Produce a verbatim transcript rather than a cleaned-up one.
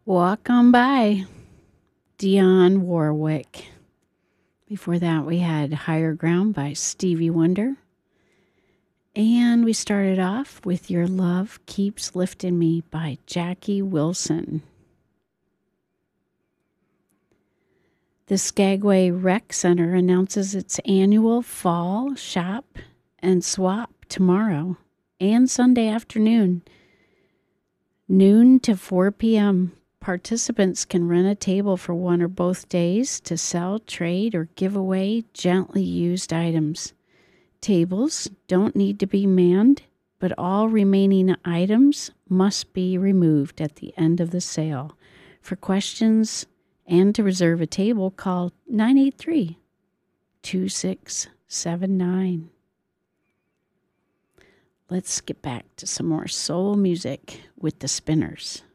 Walk on by, Dionne Warwick. Before that, we had Higher Ground by Stevie Wonder. And we started off with Your Love Keeps Lifting Me by Jackie Wilson. The Skagway Rec Center announces its annual Fall Shop and Swap tomorrow and Sunday afternoon, noon to four p.m. Participants can rent a table for one or both days to sell, trade, or give away gently used items. Tables don't need to be manned, but all remaining items must be removed at the end of the sale. For questions and to reserve a table, call nine eight three, two six seven nine. Let's get back to some more soul music with the Spinners.